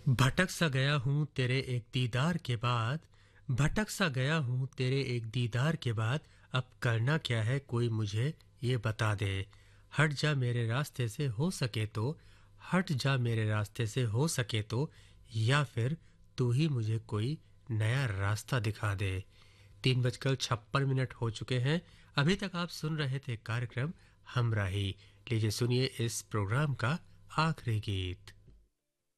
भटक सा गया हूँ तेरे एक दीदार के बाद। भटक सा गया हूँ तेरे एक दीदार के बाद। अब करना क्या है कोई मुझे ये बता दे। हट जा मेरे रास्ते से हो सके तो। हट जा मेरे रास्ते से हो सके तो। या फिर तू ही मुझे कोई नया रास्ता दिखा दे। 3:56 हो चुके हैं। अभी तक आप सुन रहे थे कार्यक्रम हमराही। लीजिए सुनिए इस प्रोग्राम का आखिरी गीत।